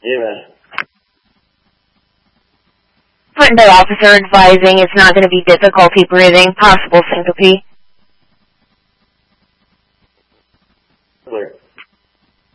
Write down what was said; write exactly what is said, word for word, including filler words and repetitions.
Yeah, man. Front day officer advising it's not going to be difficulty breathing, possible syncope. Clear.